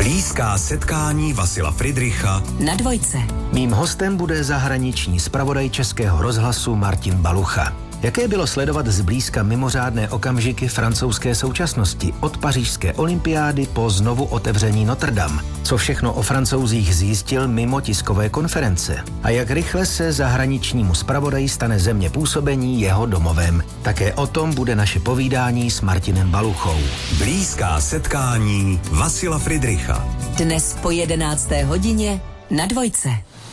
Blízká setkání Vasila Fridricha na Dvojce. Mým hostem bude zahraniční zpravodaj Českého rozhlasu Martin Balucha. Jaké bylo sledovat zblízka mimořádné okamžiky francouzské současnosti od pařížské olympiády po znovu otevření Notre Dame? Co všechno o Francouzích zjistil mimo tiskové konference? A jak rychle se zahraničnímu zpravodaji stane země působení jeho domovem? Také o tom bude naše povídání s Martinem Baluchou. Blízká setkání Vasila Fridricha. Dnes po 11. hodině na Dvojce.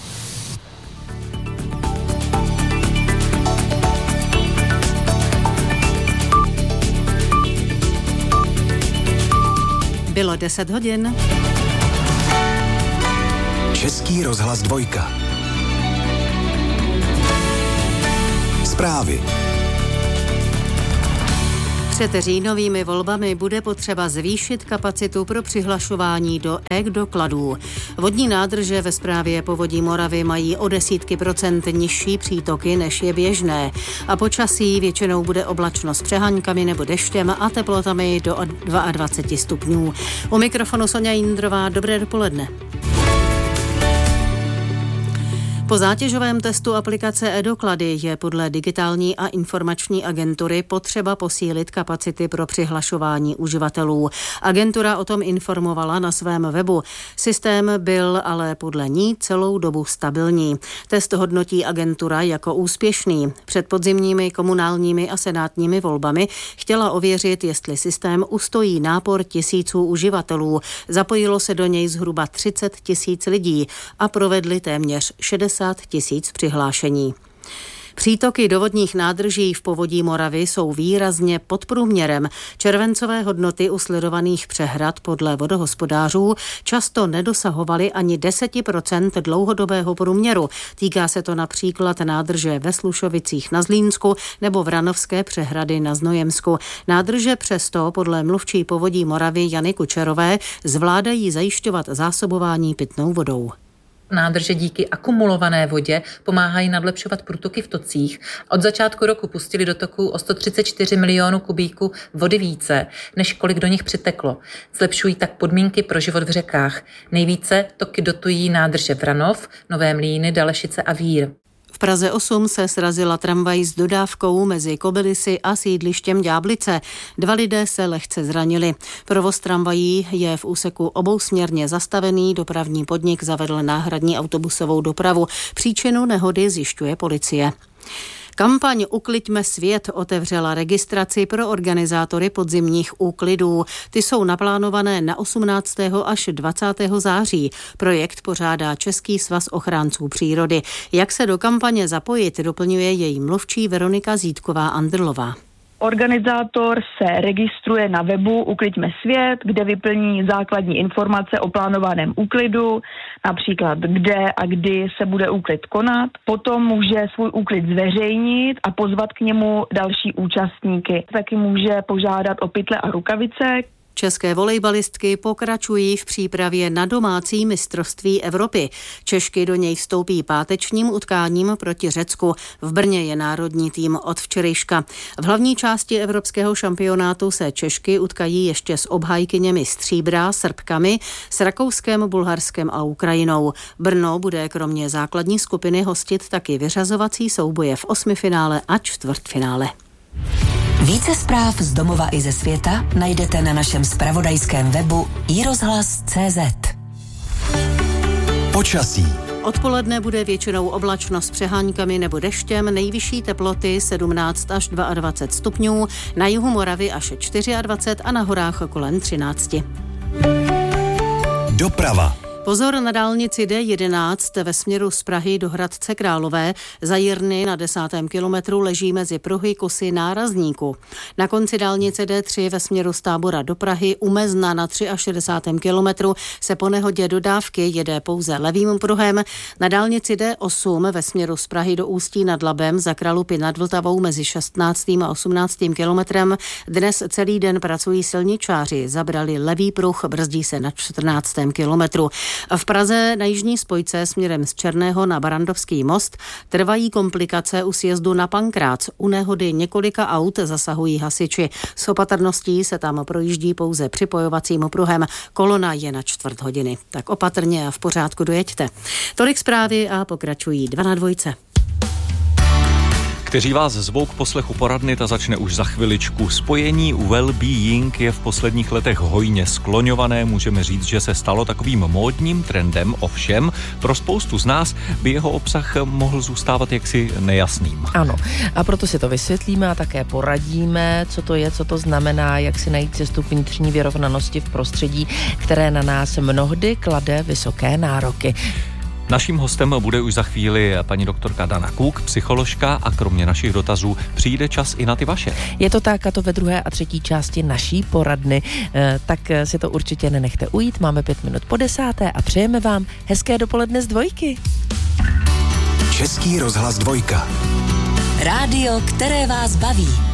Bylo 10 hodin. Český rozhlas Dvojka. Zprávy. Před říjnovými volbami bude potřeba zvýšit kapacitu pro přihlašování do e-dokladů. Vodní nádrže ve správě Povodí Moravy mají o desítky procent nižší přítoky, než je běžné. A počasí většinou bude oblačno s přeháňkami nebo deštěm a teplotami do 22 stupňů. U mikrofonu Sonja Jindrová, dobré dopoledne. Po zátěžovém testu aplikace e-doklady je podle Digitální a informační agentury potřeba posílit kapacity pro přihlašování uživatelů. Agentura o tom informovala na svém webu. Systém byl ale podle ní celou dobu stabilní. Test hodnotí agentura jako úspěšný. Před podzimními komunálními a senátními volbami chtěla ověřit, jestli systém ustojí nápor tisíců uživatelů. Zapojilo se do něj zhruba 30 000 lidí a provedli téměř 60 000 přihlášení. Přítoky do vodních nádrží v Povodí Moravy jsou výrazně pod průměrem. Červencové hodnoty u sledovaných přehrad podle vodohospodářů často nedosahovaly ani 10% dlouhodobého průměru. Týká se to například nádrže ve Slušovicích na Zlínsku nebo Vranovské přehrady na Znojemsku. Nádrže přesto podle mluvčí Povodí Moravy Jany Kučerové zvládají zajišťovat zásobování pitnou vodou. Nádrže díky akumulované vodě pomáhají nadlepšovat průtoky v tocích. Od začátku roku pustili do toků o 134 milionů kubíků vody více, než kolik do nich přiteklo. Zlepšují tak podmínky pro život v řekách. Nejvíce toky dotují nádrže Vranov, Nové Mlýny, Dalešice a Vír. V Praze 8 se srazila tramvaj s dodávkou mezi Kobylisy a sídlištěm Ďáblice. 2 lidé se lehce zranili. Provoz tramvají je v úseku obousměrně zastavený, dopravní podnik zavedl náhradní autobusovou dopravu. Příčinu nehody zjišťuje policie. Kampaň Ukliďme svět otevřela registraci pro organizátory podzimních úklidů. Ty jsou naplánované na 18. až 20. září. Projekt pořádá Český svaz ochránců přírody. Jak se do kampaně zapojit, doplňuje její mluvčí Veronika Zítková-Andrlová. Organizátor se registruje na webu Ukliďme svět, kde vyplní základní informace o plánovaném úklidu, například kde a kdy se bude úklid konat. Potom může svůj úklid zveřejnit a pozvat k němu další účastníky. Taky může požádat o pytle a rukavice. České volejbalistky pokračují v přípravě na domácí mistrovství Evropy. Češky do něj vstoupí pátečním utkáním proti Řecku. V Brně je národní tým od včerejška. V hlavní části evropského šampionátu se Češky utkají ještě s obhájkyněmi stříbra, Srbkami, s Rakouskem, Bulharskem a Ukrajinou. Brno bude kromě základní skupiny hostit taky vyřazovací souboje v osmifinále a čtvrtfinále. Více zpráv z domova i ze světa najdete na našem zpravodajském webu iRozhlas.cz. Počasí. Odpoledne bude většinou oblačno s přeháňkami nebo deštěm, nejvyšší teploty 17 až 22 stupňů, na jihu Moravy až 24 a na horách kolem 13. Doprava. Pozor na dálnici D11 ve směru z Prahy do Hradce Králové. Za Jirny na 10. kilometru leží mezi pruhy kusy nárazníku. Na konci dálnice D3 ve směru z Tábora do Prahy u Mezna na 63. kilometru se po nehodě dodávky jede pouze levým pruhem. Na dálnici D8 ve směru z Prahy do Ústí nad Labem za Kralupy nad Vltavou mezi 16. a 18. kilometrem dnes celý den pracují silničáři. Zabrali levý pruh, brzdí se na 14. kilometru. V Praze na jižní spojce směrem z Černého na Barrandovský most trvají komplikace u sjezdu na Pankrác. U nehody několika aut zasahují hasiči. S opatrností se tam projíždí pouze připojovacím pruhem. Kolona je na 1/4 hodiny. Tak opatrně a v pořádku dojeďte. Tolik zprávy a pokračují 2 na 2. Kteří vás zvou k poslechu poradny, ta začne už za chviličku. Spojení well-being je v posledních letech hojně skloňované. Můžeme říct, že se stalo takovým módním trendem, ovšem pro spoustu z nás by jeho obsah mohl zůstávat jaksi nejasným. Ano, a proto si to vysvětlíme a také poradíme, co to je, co to znamená, jak si najít cestu k vnitřní vyrovnanosti v prostředí, které na nás mnohdy klade vysoké nároky. Naším hostem bude už za chvíli paní doktorka Dana Kuk, psycholožka, a kromě našich dotazů přijde čas i na ty vaše. Je to tak, a to ve 2. a 3. části naší poradny, tak si to určitě nenechte ujít. Máme 5 minut po 10. a přejeme vám hezké dopoledne z Dvojky. Český rozhlas 2. Rádio, které vás baví.